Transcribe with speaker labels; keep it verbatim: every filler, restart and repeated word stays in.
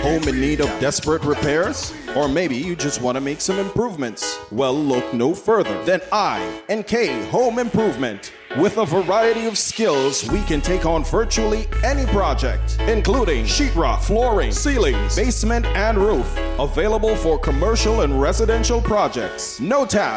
Speaker 1: home in need of desperate repairs? Or maybe you just want to make some improvements? Well, look no further than I, N K Home Improvement. With a variety of skills, we can take on virtually any project, including sheetrock, flooring, ceilings, basement, and roof. Available for commercial and residential projects. No tab.